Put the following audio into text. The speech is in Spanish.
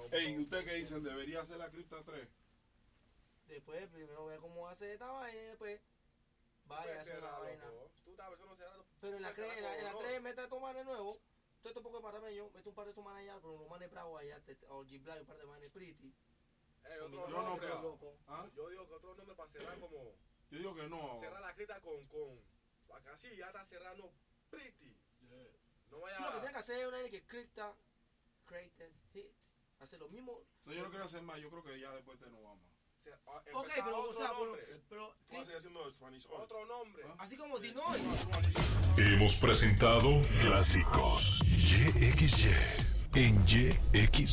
Ey, ¿usted qué dicen? ¿Debería hacer la cripta 3? Después, primero ve cómo hace esta vaina y después vaya a hacer una vaina. Tú sabes, eso no será. Pero en la 3 mete a estos manes nuevos. Todo esto poco de panameño, mete un par de estos manes allá, pero unos manes bravos allá, o G-Black, un par de manes pretty. Otro Yo no nombre, creo. loco. ¿Ah? Yo digo que otro nombre para cerrar como. Yo digo que no. Cerrar la cripta con. Así ya está cerrando pretty. No vaya Lo que tiene que hacer es una que cripta, greatest hits. Hacer lo mismo. No, yo no quiero hacer más, yo creo que ya después te nos vamos. Ok, pero, o sea, pero Tú vas a seguir haciendo Spanish Oil. Otro nombre. así como Dinoy. Hemos presentado Clásicos YXY en YXY.